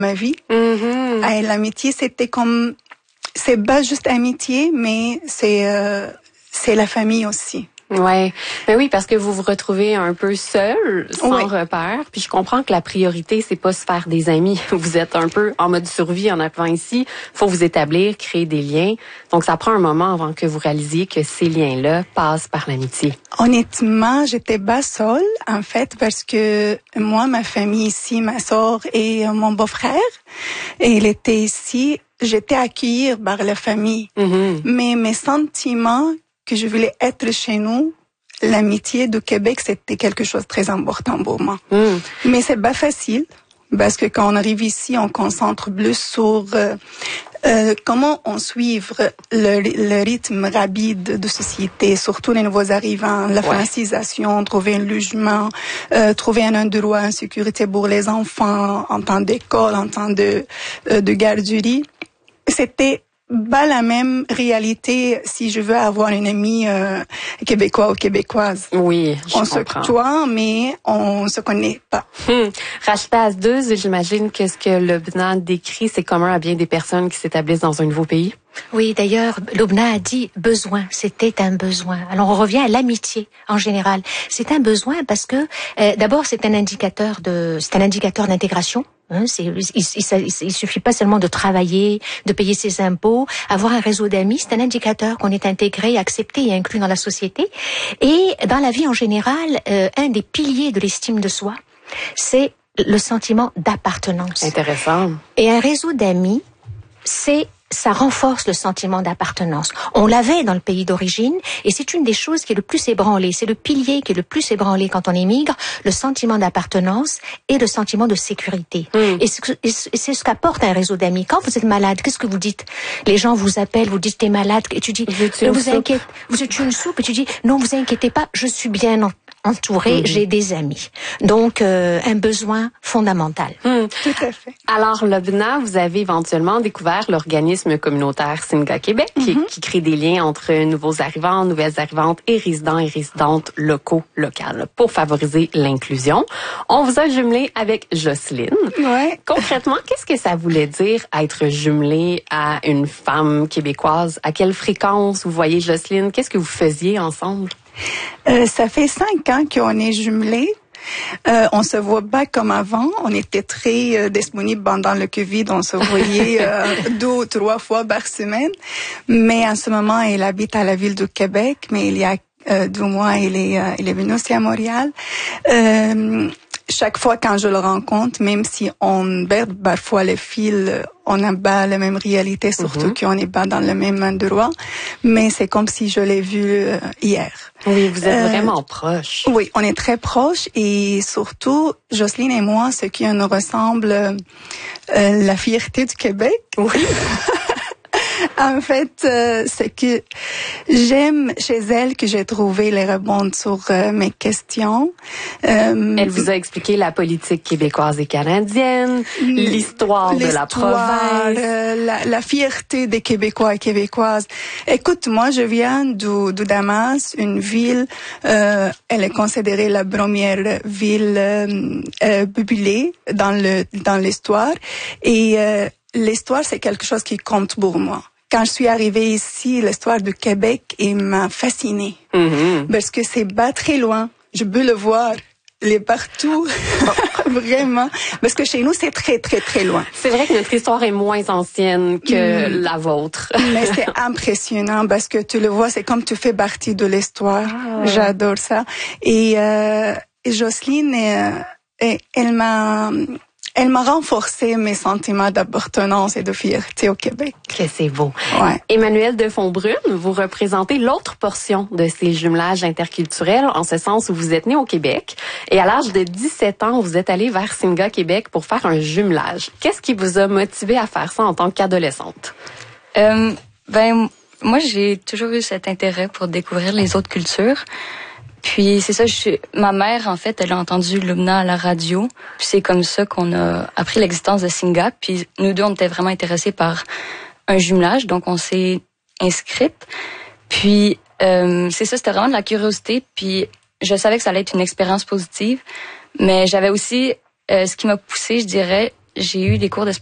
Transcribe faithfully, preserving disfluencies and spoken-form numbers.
ma vie. Mm-hmm. Et l'amitié, c'était comme, c'est pas juste amitié, mais c'est, euh, c'est la famille aussi. Ouais, ben oui, parce que vous vous retrouvez un peu seul, sans oui. repère. Puis je comprends que la priorité, c'est pas se faire des amis. Vous êtes un peu en mode survie en arrivant ici. Faut vous établir, créer des liens. Donc ça prend un moment avant que vous réalisiez que ces liens-là passent par l'amitié. Honnêtement, j'étais pas seule, en fait, parce que moi, ma famille ici, ma sœur et mon beau-frère, et il était ici, j'étais accueillie par la famille. Mm-hmm. Mais mes sentiments que je voulais être chez nous, l'amitié du Québec, c'était quelque chose de très important pour moi. Mm. Mais c'est pas facile, parce que quand on arrive ici, on concentre plus sur euh, euh, comment on suivre le, le rythme rapide de société, surtout les nouveaux arrivants, la ouais. francisation, trouver un logement, euh, trouver un endroit en sécurité pour les enfants, en temps d'école, en temps de, euh, de garderie. C'était pas la même réalité si je veux avoir une amie euh, québécois ou québécoise. Oui, je on comprends. se côtoie, mais on se connaît pas. Hum. Rachida Azdeuz, j'imagine que ce que Lobna décrit, c'est commun à bien des personnes qui s'établissent dans un nouveau pays. Oui, d'ailleurs, Lobna a dit besoin. C'était un besoin. Alors, on revient à l'amitié en général. C'est un besoin parce que, euh, d'abord, c'est un indicateur de, c'est un indicateur d'intégration. Hein, c'est, il, il, il suffit pas seulement de travailler, de payer ses impôts, avoir un réseau d'amis. C'est un indicateur qu'on est intégré, accepté et inclus dans la société. Et dans la vie en général, euh, un des piliers de l'estime de soi, c'est le sentiment d'appartenance. Intéressant. Et un réseau d'amis, c'est ça renforce le sentiment d'appartenance. On l'avait dans le pays d'origine et c'est une des choses qui est le plus ébranlée. C'est le pilier qui est le plus ébranlé quand on émigre, le sentiment d'appartenance et le sentiment de sécurité. Mmh. Et c'est ce qu'apporte un réseau d'amis. Quand vous êtes malade, qu'est-ce que vous dites? Les gens vous appellent, vous dites t'es malade et tu dis ne vous inquiétez, vous êtes une soupe et tu dis non vous inquiétez pas, je suis bien entourée, mmh. j'ai des amis. Donc euh, un besoin fondamental. Mmh. Tout à fait. Alors Lobna, vous avez éventuellement découvert l'organisme communautaire Singa Québec qui, mm-hmm. qui crée des liens entre nouveaux arrivants, nouvelles arrivantes et résidents et résidentes locaux, locales pour favoriser l'inclusion. On vous a jumelé avec Jocelyne. Ouais. Concrètement, qu'est-ce que ça voulait dire être jumelé à une femme québécoise? À quelle fréquence vous voyez Jocelyne? Qu'est-ce que vous faisiez ensemble? Euh, ça fait cinq ans qu'on est jumelés. Euh, on se voit pas comme avant. On était très euh, disponibles pendant le Covid. On se voyait euh, deux ou trois fois par semaine. Mais en ce moment, elle habite à la ville de Québec. Mais il y a euh, deux mois, elle est, euh, elle est venue aussi à Montréal. Euh, chaque fois quand je le rencontre, même si on perd parfois les fils, on n'a pas la même réalité, surtout mm-hmm. qu'on n'est pas dans le même endroit. Mais c'est comme si je l'ai vu euh, hier. Oui, vous êtes euh, vraiment proches. Oui, on est très proches et surtout, Jocelyne et moi, ce qui nous ressemble, euh, la fierté du Québec. Oui. En fait, euh, c'est que j'aime chez elle que j'ai trouvé les réponses sur euh, mes questions. Euh, elle vous a expliqué la politique québécoise et canadienne, l'histoire, l'histoire de la province. Euh, la, la fierté des Québécois et Québécoises. Écoute, moi, je viens du, du Damas, une ville, euh, elle est considérée la première ville euh, euh, peuplée dans le dans l'histoire. Et euh, l'histoire, c'est quelque chose qui compte pour moi. Quand je suis arrivée ici, l'histoire du Québec m'a fascinée. Mm-hmm. Parce que c'est pas très loin. Je peux le voir. Il est partout. Vraiment. Parce que chez nous, c'est très, très, très loin. C'est vrai que notre histoire est moins ancienne que mm. la vôtre. Mais c'est impressionnant parce que tu le vois, c'est comme tu fais partie de l'histoire. Ah. J'adore ça. Et, euh, Jocelyne, euh, elle m'a... Elle m'a renforcé mes sentiments d'appartenance et de fierté au Québec. Que c'est beau. Ouais. Emmanuelle Defonbrune, vous représentez l'autre portion de ces jumelages interculturels, en ce sens où vous êtes née au Québec et à l'âge de dix-sept ans, vous êtes allée vers Singa Québec pour faire un jumelage. Qu'est-ce qui vous a motivé à faire ça en tant qu'adolescente? Euh, ben, moi, j'ai toujours eu cet intérêt pour découvrir les autres cultures. Puis c'est ça, je suis... ma mère, en fait, elle a entendu Lobna à la radio. Puis c'est comme ça qu'on a appris l'existence de Singa. Puis nous deux, on était vraiment intéressés par un jumelage, donc on s'est inscrites. Puis euh, c'est ça, c'était vraiment de la curiosité. Puis je savais que ça allait être une expérience positive. Mais j'avais aussi, euh, ce qui m'a poussée, je dirais, j'ai eu des cours de